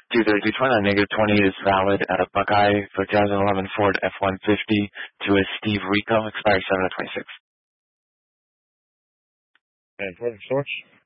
23220, -20 is valid at a Buckeye for 2011 Ford F-150 to a Steve Rico, expires 7/26. And further source?